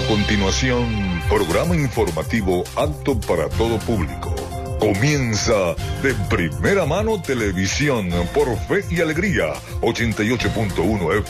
A continuación, programa informativo apto para todo público. Comienza De Primera Mano Televisión por Fe y Alegría, 88.1 FM.